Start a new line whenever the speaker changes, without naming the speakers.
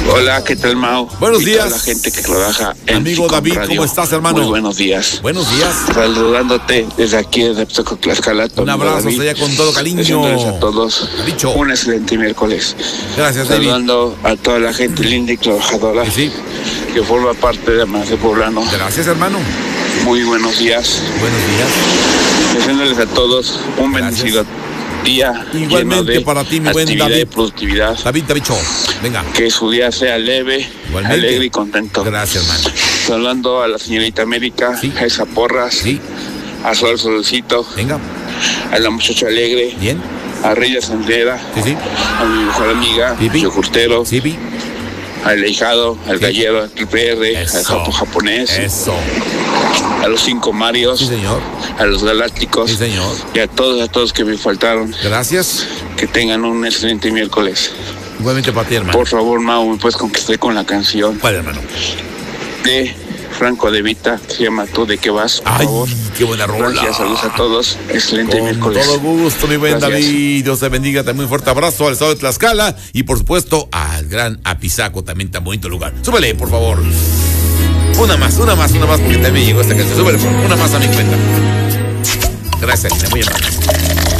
Hola, ¿qué tal, Mao?
Buenos días.
A la gente que trabaja en
Amigo David,
Radio.
¿cómo estás, hermano?
Muy buenos días.
Buenos días.
Saludándote desde aquí, desde Tlaxcala.
Un abrazo allá con todo cariño.
Deseándoles a todos
Dicho.
un excelente miércoles.
Gracias, David.
Saludando a toda la gente linda y trabajadora
Sí.
que forma parte de Amanecer Poblano.
Gracias, hermano.
Muy buenos días.
Buenos días.
Deseándoles a todos un
Gracias.
bendecido día.
Igualmente
lleno de
para ti, mi buen
actividad
David.
y productividad.
David Cho. Venga.
Que su día sea leve,
Igualmente.
alegre y contento.
Gracias, hermano.
Saludando a la señorita América,
Sí.
a esa Porras,
Sí.
a Sol Solcito,
Venga.
a la muchacha alegre,
Bien.
a Reyes Sandera,
Sí, sí.
a mi mejor amiga,
Sí,
yo Curtero,
Sí, vi.
al hijado, al
Sí.
gallero, al PR, al
Eso.
japo japonés,
Eso.
a los 5 Marios,
Sí, señor.
a los galácticos,
Sí, señor.
y a todos que me faltaron,
Gracias.
que tengan un excelente miércoles.
Igualmente para ti, hermano.
Por favor, Mau, me puedes conquistar con la canción
¿Cuál, hermano?
de Franco De Vita, que se llama Tú de qué vas, por
Ay,
favor.
qué buena rola.
Gracias, saludos a todos. Excelente
Con
miércoles.
todo gusto, mi buen
Gracias.
David. Dios te bendiga. También un fuerte abrazo al estado de Tlaxcala y, por supuesto, al gran Apizaco, también tan bonito lugar. Súbele, por favor. Una más, porque también me llegó esta canción. Súbele, por favor. Una más a mi cuenta. Gracias, Lina. Muy amable.